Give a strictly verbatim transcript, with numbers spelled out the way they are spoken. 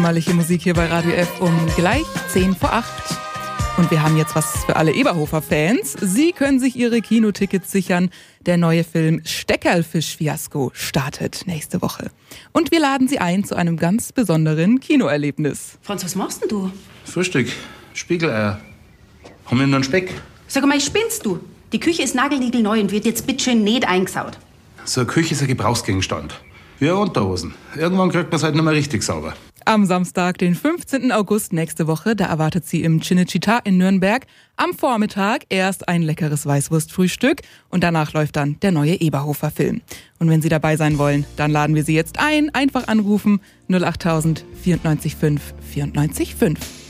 Malige Musik hier bei Radio F um gleich zehn vor acht. Und wir haben jetzt was für alle Eberhofer-Fans. Sie können sich ihre Kinotickets sichern. Der neue Film Steckerlfisch-Fiasko startet nächste Woche. Und wir laden Sie ein zu einem ganz besonderen Kinoerlebnis. Franz, was machst denn du? Frühstück, Spiegeleier. Haben wir noch einen Speck? Sag mal, spinnst du? Die Küche ist nagelniegelneu und wird jetzt bitteschön nicht eingesaut. So eine Küche ist ein Gebrauchsgegenstand. Wie eine Unterhosen. Irgendwann kriegt man es halt nicht mehr richtig sauber. Am Samstag, den fünfzehnten August nächste Woche, da erwartet Sie im Cinecittà in Nürnberg am Vormittag erst ein leckeres Weißwurstfrühstück und danach läuft dann der neue Eberhofer-Film. Und wenn Sie dabei sein wollen, dann laden wir Sie jetzt ein. Einfach anrufen null acht tausend vierundneunzig fünf vierundneunzig fünf.